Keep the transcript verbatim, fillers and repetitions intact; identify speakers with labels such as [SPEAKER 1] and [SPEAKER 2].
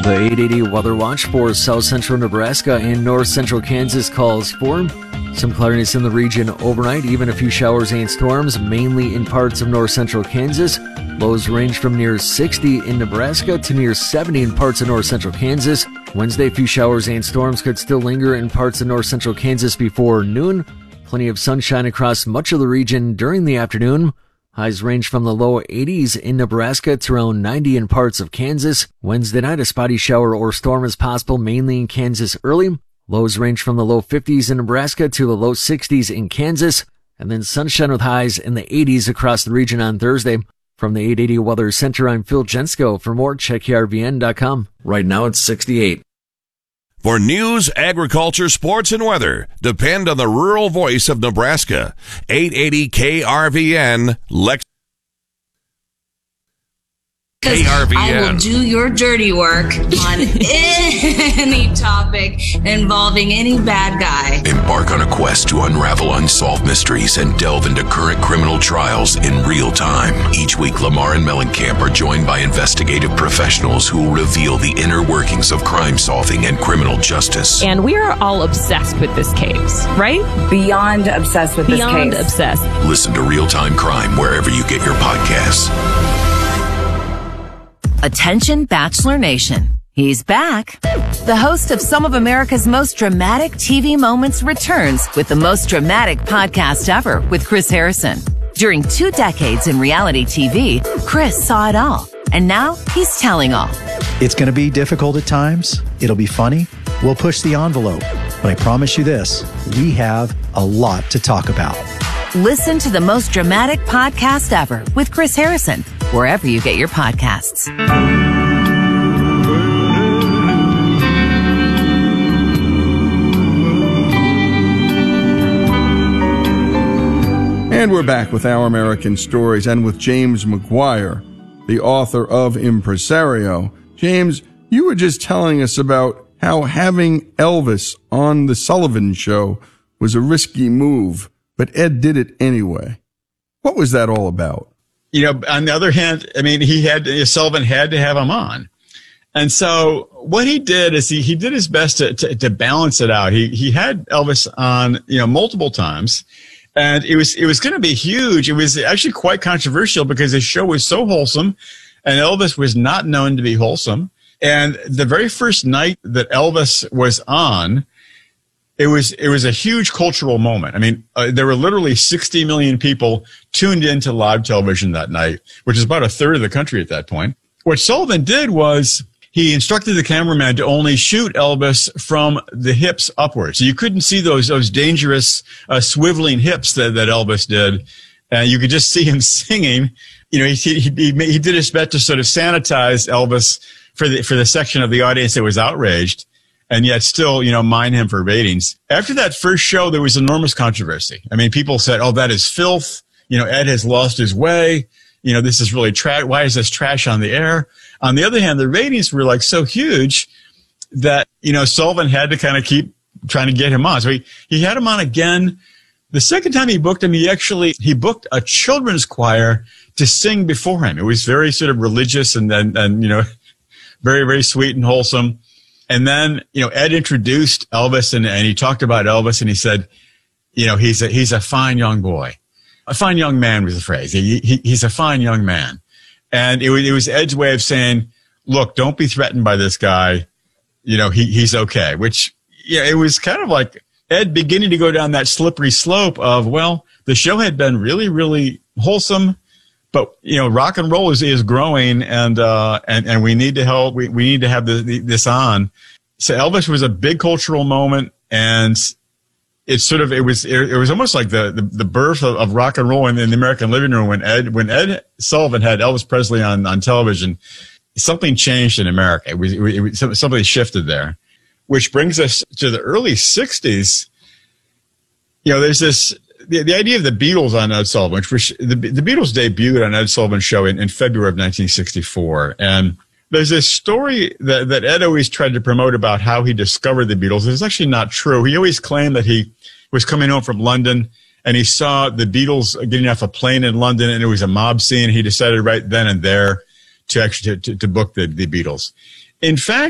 [SPEAKER 1] The eight eighty Weather Watch for south central Nebraska and north central Kansas calls for some cloudiness in the region overnight, even a few showers and storms, mainly in parts of north central Kansas. Lows range from near sixty in Nebraska to near seventy in parts of north central Kansas. Wednesday, a few showers and storms could still linger in parts of north central Kansas before noon. Plenty of sunshine across much of the region during the afternoon. Highs range from the low eighties in Nebraska to around ninety in parts of Kansas. Wednesday night, a spotty shower or storm is possible, mainly in Kansas early. Lows range from the low fifties in Nebraska to the low sixties in Kansas. And then sunshine with highs in the eighties across the region on Thursday. From the eight eighty Weather Center, I'm Phil Jensko. For more, check K R V N dot com. Right now, it's sixty-eight.
[SPEAKER 2] For news, agriculture, sports, and weather, depend on the rural voice of Nebraska. eight eighty K R V N, Lex. K R V N.
[SPEAKER 3] I will do your dirty work on any topic involving any bad guy.
[SPEAKER 4] Embark on a quest to unravel unsolved mysteries and delve into current criminal trials in real time. Each week, Lamar and Mellencamp are joined by investigative professionals who will reveal the inner workings of crime solving and criminal justice.
[SPEAKER 5] And we are all obsessed with this case, right?
[SPEAKER 6] Beyond obsessed with
[SPEAKER 5] Beyond
[SPEAKER 6] this case.
[SPEAKER 5] Beyond obsessed.
[SPEAKER 4] Listen to Real Time Crime wherever you get your podcasts.
[SPEAKER 7] Attention Bachelor Nation. He's back. The host of some of America's most dramatic T V moments returns with the most dramatic podcast ever with Chris Harrison. During two decades in reality T V, Chris saw it all. And now he's telling all.
[SPEAKER 8] It's going to be difficult at times. It'll be funny. We'll push the envelope. But I promise you this, we have a lot to talk about.
[SPEAKER 7] Listen to the most dramatic podcast ever with Chris Harrison, wherever you get your podcasts.
[SPEAKER 9] And we're back with Our American Stories and with James McGuire, the author of Impresario. James, you were just telling us about how having Elvis on The Sullivan Show was a risky move, but Ed did it anyway. What was that all about?
[SPEAKER 10] You know, on the other hand, I mean, he had, Sullivan had to have him on. And so what he did is he, he did his best to, to, to balance it out. He, he had Elvis on, you know, multiple times, and it was, it was going to be huge. It was actually quite controversial because his show was so wholesome and Elvis was not known to be wholesome. And the very first night that Elvis was on, It was, it was a huge cultural moment. I mean, uh, there were literally sixty million people tuned into live television that night, which is about a third of the country at that point. What Sullivan did was he instructed the cameraman to only shoot Elvis from the hips upwards. So you couldn't see those, those dangerous, uh, swiveling hips that, that Elvis did. And you could just see him singing. You know, he, he, he, he did his best to sort of sanitize Elvis for the, for the section of the audience that was outraged, and yet still, you know, mine him for ratings. After that first show, there was enormous controversy. I mean, people said, oh, that is filth. You know, Ed has lost his way. You know, this is really trash. Why is this trash on the air? On the other hand, the ratings were like so huge that, you know, Sullivan had to kind of keep trying to get him on. So he, he had him on again. The second time he booked him, he actually, he booked a children's choir to sing before him. It was very sort of religious and then, and, you know, very, very sweet and wholesome. And then, you know, Ed introduced Elvis and, and he talked about Elvis and he said, you know, he's a, he's a fine young boy. A fine young man was the phrase. He, he, he's a fine young man. And it was, it was Ed's way of saying, look, don't be threatened by this guy. You know, he, he's okay, which, yeah, it was kind of like Ed beginning to go down that slippery slope of, well, the show had been really, really wholesome, but, you know, rock and roll is, is growing and, uh, and, and we need to help, we, we need to have the, the, this on. So Elvis was a big cultural moment, and it's sort of, it was, it, it was almost like the, the, the birth of, of rock and roll in, in the American living room when Ed, when Ed Sullivan had Elvis Presley on, on television. Something changed in America. It was, it was, something shifted there, which brings us to the early sixties. You know, there's this, the, the idea of the Beatles on Ed Sullivan, which the, the Beatles debuted on Ed Sullivan's show in, in February of nineteen sixty-four. And there's this story that, that Ed always tried to promote about how he discovered the Beatles. It's actually not true. He always claimed that he was coming home from London and he saw the Beatles getting off a plane in London and it was a mob scene. He decided right then and there to actually to, to, to book the, the Beatles. In fact,